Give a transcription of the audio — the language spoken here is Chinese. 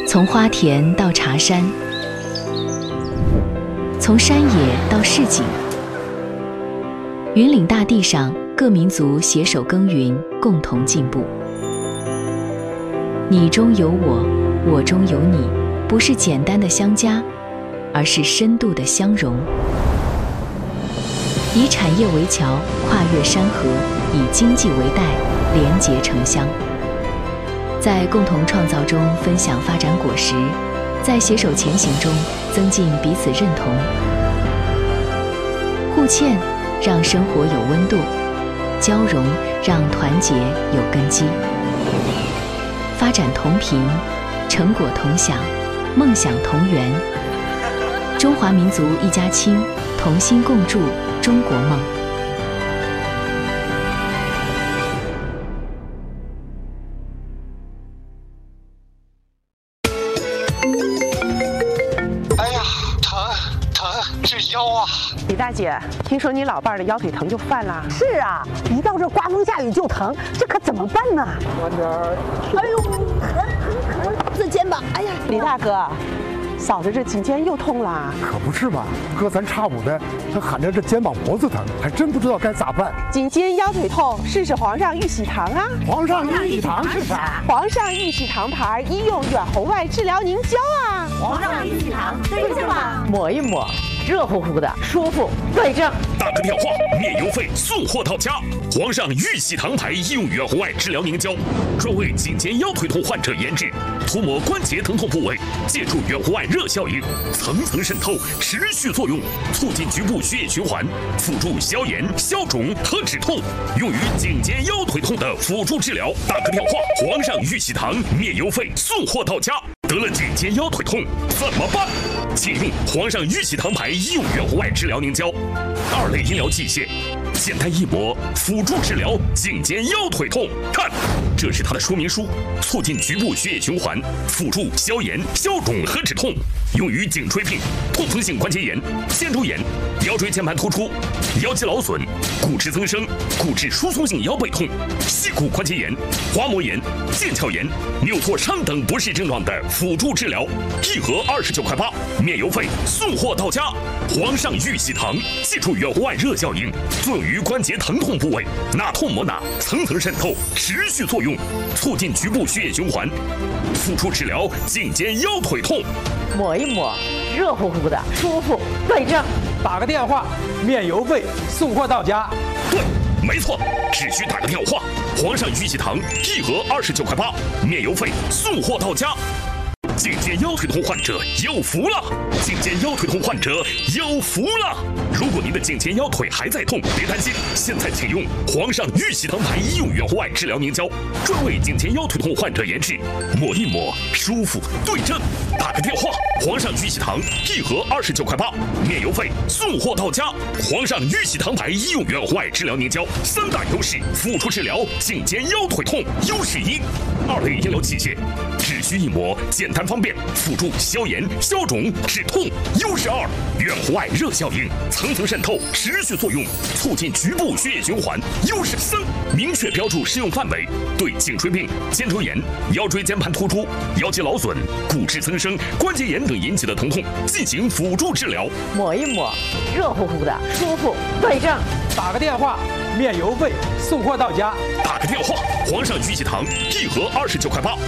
从花田到茶山，从山野到市井，云岭大地上，各民族携手耕耘，共同进步。你中有我，我中有你，不是简单的相加，而是深度的相融。以产业为桥，跨越山河；以经济为带，连结城乡。在共同创造中分享发展果实，在携手前行中增进彼此认同。互欠让生活有温度，交融让团结有根基。发展同频，成果同享，梦想同圆。中华民族一家亲，同心共筑中国梦。 哎呀，疼，这腰啊！ 李大姐，听说你老伴儿的腰腿疼就犯了。 是啊，一到这刮风下雨就疼，这可怎么办呢？ 慢点儿。 哎呦，疼！这肩膀，哎呀， 李大哥，嫂子这颈肩又痛了。 可不是嘛，隔三差五的，他喊着这肩膀脖子疼，还真不知道该咋办。 颈肩腰腿痛，试试皇上玉喜堂啊！ 皇上玉喜堂是啥？ 皇上玉喜堂牌医用远红外治疗凝胶啊！ 皇上玉喜堂对症吧？ 抹一抹，热乎乎的，舒服，对症。 打个电话，免邮费送货到家。皇上玉喜堂牌医用远红外治疗凝胶，专为颈肩腰腿痛患者研制，涂抹关节疼痛部位，借助远红外热效应，层层渗透，持续作用，促进局部血液循环，辅助消炎、消肿和止痛，用于颈肩腰腿痛的辅助治疗。打个电话，皇上玉喜堂免邮费送货到家。得了颈肩腰腿痛怎么办？请用皇上玉喜堂牌医用远红外治疗凝胶，2类医疗器械，简单一抹，辅助治疗颈肩腰腿痛。看，这是它的说明书，促进局部血液循环，辅助消炎、消肿和止痛，用于颈椎病、痛风性关节炎、肩周炎、腰椎间盘突出、腰肌劳损、骨质增生、骨质疏松性腰背痛、膝骨关节炎、滑膜炎、腱鞘炎、扭挫伤等不适症状的辅助治疗，1盒29块8，免邮费送货到家。皇上玉喜堂借助远红外热效应，作用于关节疼痛部位，哪痛抹哪，层层渗透，持续作用，促进局部血液循环，辅助治疗颈肩腰腿痛。 抹一抹，热乎乎的，舒服，对症。 打个电话，免邮费送货到家。 对，没错，只需打个电话。皇上玉喜堂1盒29块8，免邮费送货到家。颈肩腰腿痛患者有福了！颈肩腰腿痛患者有福了！如果您的颈肩腰腿还在痛，别担心，现在请用皇上玉喜堂牌医用远红外治疗凝胶，专为颈肩腰腿痛患者研制，抹一抹，舒服，对症。打个电话，皇上玉喜堂1盒29块8，免邮费送货到家。皇上玉喜堂牌医用远红外治疗凝胶3大优势，辅助治疗颈肩腰腿痛。优势1，2类医疗器械，只需一抹，简单方便，辅助消炎、消肿、止痛。优势2，远红外热效应，层层渗透，持续作用，促进局部血液循环。优势3，明确标注适用范围，对颈椎病、肩周炎、腰椎间盘突出、腰肌劳损、骨质增生、关节炎等引起的疼痛进行辅助治疗。 抹一抹，热乎乎的，舒服，对症。 打个电话，免邮费送货到家。 打个电话，皇上玉喜堂1盒29块8。